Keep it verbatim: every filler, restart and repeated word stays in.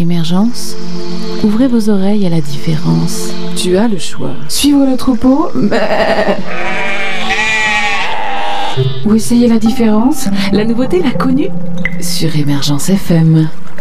Émergence, ouvrez vos oreilles à la différence. Tu as le choix. Suivre le troupeau ou essayer la différence. La nouveauté, l'inconnu. Sur Émergence F M.